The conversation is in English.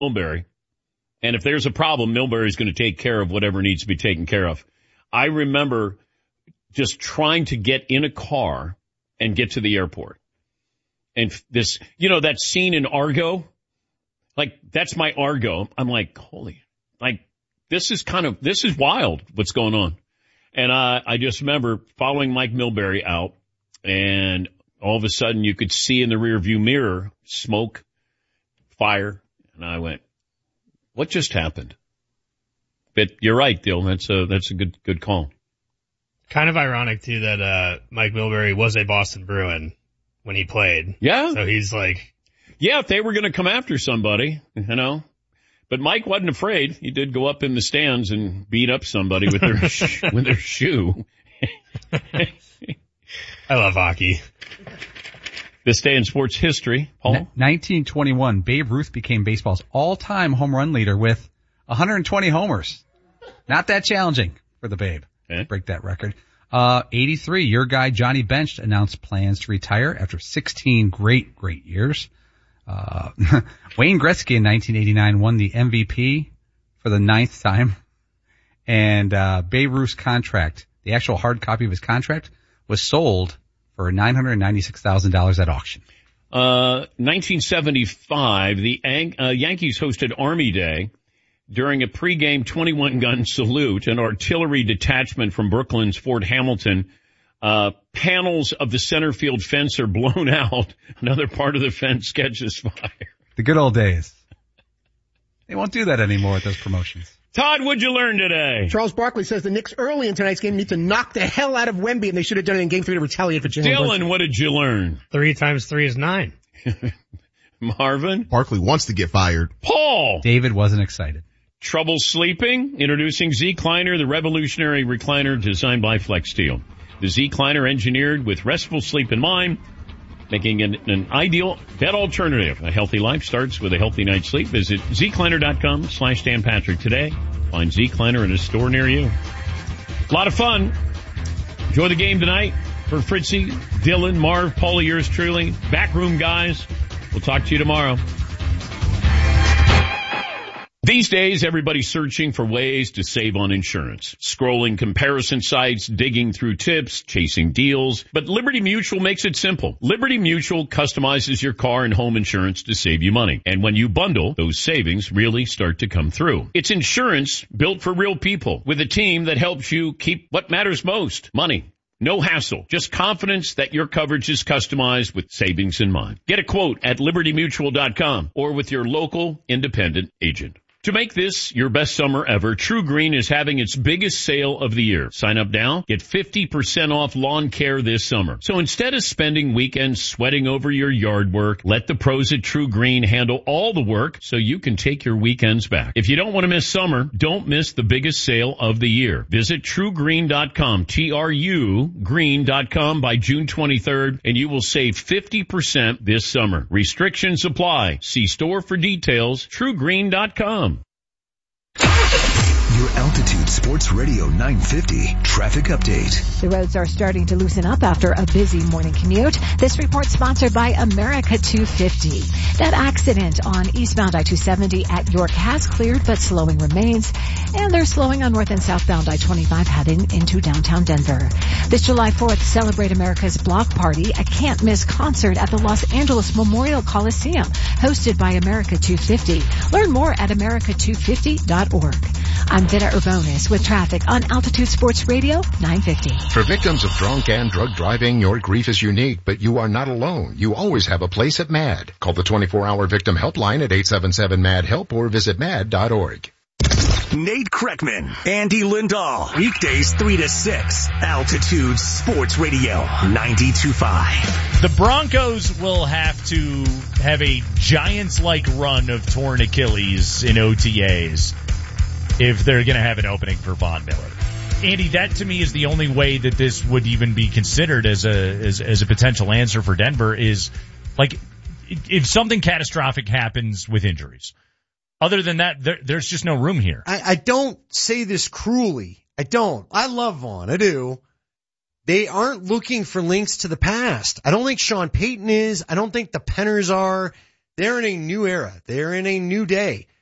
Milbury. And if there's a problem, Milbury's going to take care of whatever needs to be taken care of. I remember just trying to get in a car and get to the airport. And this, that scene in Argo, like, that's my Argo. I'm like, this is wild what's going on. And I just remember following Mike Milbury out, and all of a sudden you could see in the rearview mirror smoke, fire. And I went, what just happened? But you're right, Dill. That's a good call. Kind of ironic too that Mike Milbury was a Boston Bruin when he played. Yeah. So he's like, yeah, if they were going to come after somebody, But Mike wasn't afraid. He did go up in the stands and beat up somebody with their with their shoe. I love hockey. This day in sports history, Paul. 1921, Babe Ruth became baseball's all-time home run leader with 120 homers. Not that challenging for the Babe. Okay. Break that record. 83, your guy Johnny Bench announced plans to retire after 16 great years. Wayne Gretzky in 1989 won the MVP for the 9th time. And Babe Ruth's contract, the actual hard copy of his contract, was sold for $996,000 at auction. 1975, the Yankees hosted Army Day. During a pregame 21-gun salute, an artillery detachment from Brooklyn's Fort Hamilton, panels of the center field fence are blown out. Another part of the fence catches fire. The good old days. They won't do that anymore at those promotions. Todd, what'd you learn today? Charles Barkley says the Knicks early in tonight's game need to knock the hell out of Wemby, and they should have done it in Game 3 to retaliate for Jalen Brunson. Dylan, what did you learn? 3 times 3 is 9. Marvin? Barkley wants to get fired. Paul? David wasn't excited. Trouble sleeping? Introducing Z-Cliner, the revolutionary recliner designed by Flex Steel. The Z-Cliner engineered with restful sleep in mind, making an ideal bed alternative. A healthy life starts with a healthy night's sleep. Visit zcliner.com/Dan Patrick today. Find Z-Cliner in a store near you. A lot of fun. Enjoy the game tonight. For Fritzy, Dylan, Marv, Paulie, yours truly. Backroom guys. We'll talk to you tomorrow. These days, everybody's searching for ways to save on insurance. Scrolling comparison sites, digging through tips, chasing deals. But Liberty Mutual makes it simple. Liberty Mutual customizes your car and home insurance to save you money. And when you bundle, those savings really start to come through. It's insurance built for real people with a team that helps you keep what matters most, money. No hassle, just confidence that your coverage is customized with savings in mind. Get a quote at libertymutual.com or with your local independent agent. To make this your best summer ever, True Green is having its biggest sale of the year. Sign up now, get 50% off lawn care this summer. So instead of spending weekends sweating over your yard work, let the pros at True Green handle all the work so you can take your weekends back. If you don't want to miss summer, don't miss the biggest sale of the year. Visit truegreen.com, TRU green.com by June 23rd, and you will save 50% this summer. Restrictions apply. See store for details, truegreen.com. Your Altitude Sports Radio 950 traffic update. The roads are starting to loosen up after a busy morning commute. This report sponsored by America 250. That accident on eastbound I-270 at York has cleared, but slowing remains. And they're slowing on north and southbound I-25 heading into downtown Denver. This July 4th, celebrate America's Block Party, a can't-miss concert at the Los Angeles Memorial Coliseum, hosted by America 250. Learn more at america250.org. I'm Vita Urbonis with traffic on Altitude Sports Radio 950. For victims of drunk and drug driving, your grief is unique, but you are not alone. You always have a place at MAD. Call the 24-hour victim helpline at 877-MAD-HELP or visit mad.org. Nate Kreckman, Andy Lindahl, weekdays 3 to 6, Altitude Sports Radio 92.5. The Broncos will have to have a Giants-like run of torn Achilles in OTAs if they're going to have an opening for Von Miller. Andy, that to me is the only way that this would even be considered as a potential answer for Denver is, like, if something catastrophic happens with injuries. Other than that, there's just no room here. I don't say this cruelly. I don't. I love Vaughn. I do. They aren't looking for links to the past. I don't think Sean Payton is. I don't think the Penners are. They're in a new era. They're in a new day.